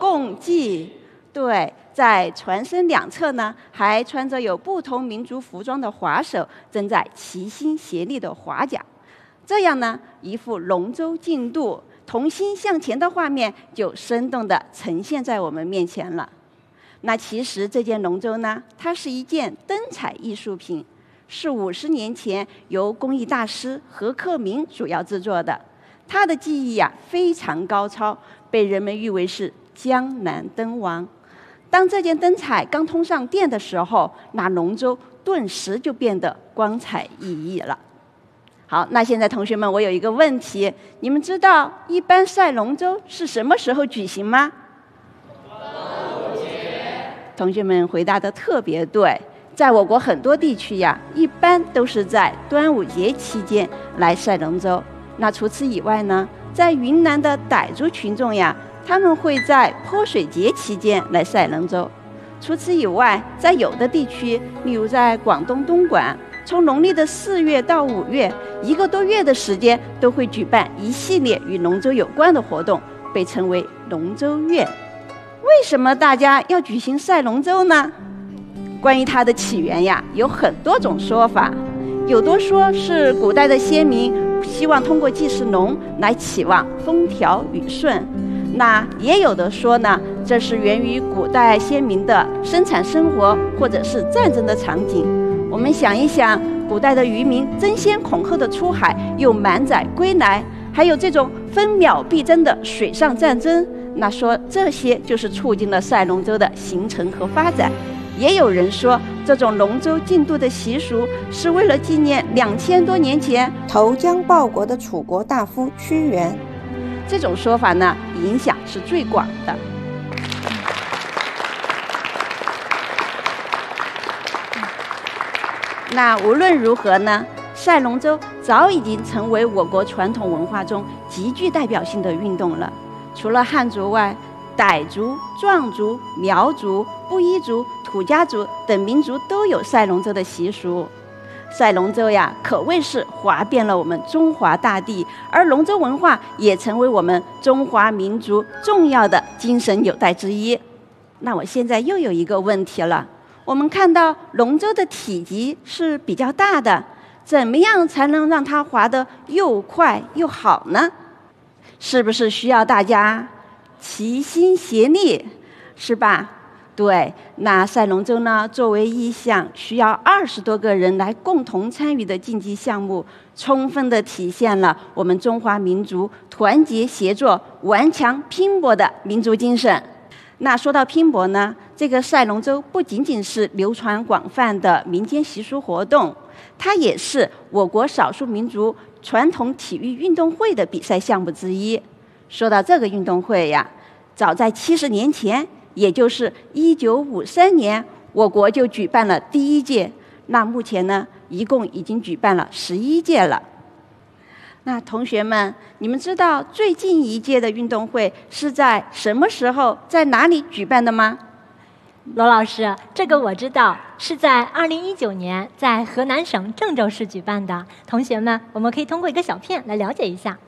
共济。对，在船身两侧呢，还穿着有不同民族服装的划手，正在齐心协力的划桨。这样呢，一幅龙舟竞渡、同心向前的画面就生动地呈现在我们面前了。那其实这件龙舟呢，它是一件灯彩艺术品，是50年前由工艺大师何克明主要制作的。他的技艺非常高超，被人们誉为是江南灯王。当这件灯彩刚通上电的时候，那龙舟顿时就变得光彩熠熠了。好，那现在同学们，我有一个问题，你们知道一般赛龙舟是什么时候举行吗？ 端午节。 同学们回答得特别对，在我国很多地区一般都是在端午节期间来赛龙舟。那除此以外呢，在云南的傣族群众他们会在泼水节期间来赛龙舟。除此以外，在有的地区，例如在广东东莞，从农历的4月到5月，1个多月的时间都会举办一系列与龙舟有关的活动，被称为龙舟月。为什么大家要举行赛龙舟呢？关于它的起源有很多种说法，有的说是古代的先民希望通过祭祀龙来期望风调雨顺，那也有的说呢，这是源于古代先民的生产生活或者是战争的场景。我们想一想，古代的渔民争先恐后的出海，又满载归来，还有这种分秒必争的水上战争，那说这些就是促进了赛龙舟的形成和发展。也有人说，这种龙舟竞渡的习俗是为了纪念2000多年前投江报国的楚国大夫屈原。 这种说法呢，影响是最广的。那无论如何呢，赛龙舟早已经成为我国传统文化中极具代表性的运动了。除了汉族外，傣族、壮族、苗族、布依族、土家族等民族都有赛龙舟的习俗。赛龙舟可谓是划遍了我们中华大地，而龙舟文化也成为我们中华民族重要的精神纽带之一。那我现在又有一个问题了，我们看到龙舟的体积是比较大的，怎么样才能让它划得又快又好呢？是不是需要大家齐心协力，是吧？对，那赛龙舟呢，作为一项需要20多个人来共同参与的竞技项目，充分地体现了我们中华民族团结协作、顽强拼搏的民族精神。那说到拼搏呢，这个赛龙舟不仅仅是流传广泛的民间习俗活动，它也是我国少数民族传统体育运动会的比赛项目之一。说到这个运动会早在70年前，也就是1953年，我国就举办了第1届。那目前呢，一共已经举办了11届了。那同学们，你们知道最近一届的运动会是在什么时候、在哪里举办的吗？ 罗老师，这个我知道，是在2019年在河南省郑州市举办的。同学们，我们可以通过一个小片来了解一下。